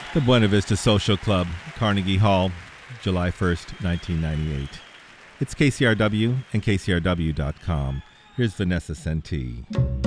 The Buena Vista Social Club, Carnegie Hall, July 1st, 1998. It's KCRW and KCRW.com. Here's Vanessa Senti.